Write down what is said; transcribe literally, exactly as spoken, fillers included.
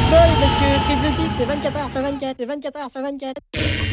boy parce que triple six c'est vingt-quatre heures sur vingt-quatre et vingt-quatre heures sur vingt-quatre.